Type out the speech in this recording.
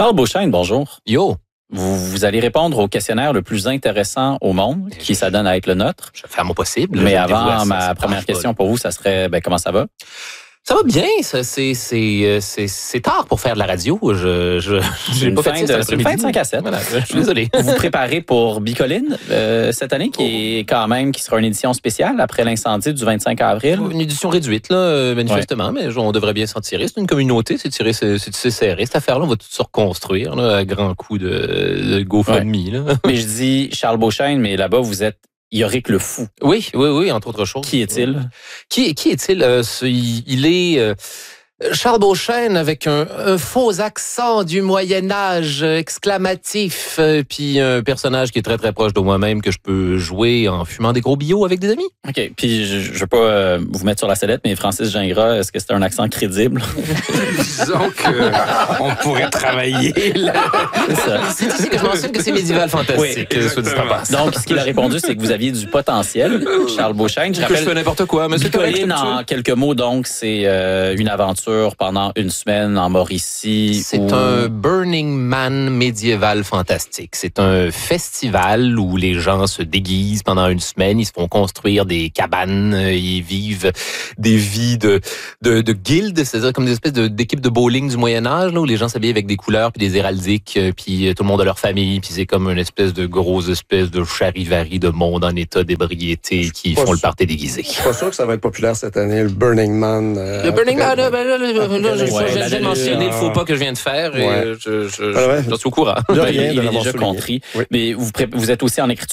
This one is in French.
Charles Beauchesne, bonjour. Yo, Vous allez répondre au questionnaire le plus intéressant au monde, qui s'adonne à être le nôtre. je vais faire mon possible. Mais Je avant, dévoue à ma ça première marche question pour vous, ça serait, comment ça va? Ça va bien, c'est tard pour faire de la radio. J'ai Une pas fin fait ça de- c'est une fin de 5 à 7. Voilà, je suis désolé. Vous vous préparez pour Bicoline cette année, qui sera une édition spéciale après l'incendie du 25 avril. Une édition réduite, là, manifestement, mais on devrait bien s'en tirer. C'est une communauté, c'est serré. Cette affaire-là, on va tout se reconstruire là, à grands coups de GoFundMe. Là. Mais je dis Charles Beauchesne, mais là-bas, vous êtes Yorick le Fou. Oui, entre autres choses. Qui est-il? Qui est-il? Il est Charles Beauchesne avec un faux accent du Moyen-Âge exclamatif, puis un personnage qui est très, très proche de moi-même que je peux jouer en fumant des gros bio avec des amis. OK. Puis, je veux pas vous mettre sur la sellette, mais Francis Gingras, est-ce que c'est un accent crédible? Disons qu'on pourrait travailler là. C'est ça. C'est ici que je mentionne que c'est médiéval fantastique. Oui, soit dit en passant. Donc, ce qu'il a répondu, c'est que vous aviez du potentiel, Charles Beauchesne. Je Que je fais rappelle, n'importe quoi, mais c'est correct. Bicoline, en quelques mots, donc, c'est une aventure pendant une semaine en Mauricie. C'est un Burning Man médiéval fantastique. C'est un festival où les gens se déguisent pendant une semaine, ils se font construire des cabanes, ils vivent des vies de guildes, c'est-à-dire comme des espèces d'équipes de bowling du Moyen-Âge, là, où les gens s'habillent avec des couleurs puis des héraldiques, puis tout le monde a leur famille, puis c'est comme une espèce de grosse espèce de charivari de monde en état d'ébriété qui font le party déguisé. Je suis pas sûr que ça va être populaire cette année, le Burning Man. Le Burning Man, j'ai mentionné le faux pas que je viens de faire et Ouais. j'en suis au courant. De Ben, rien il de est l'avoir déjà souligné. contrit. Oui. Mais vous êtes aussi en écriture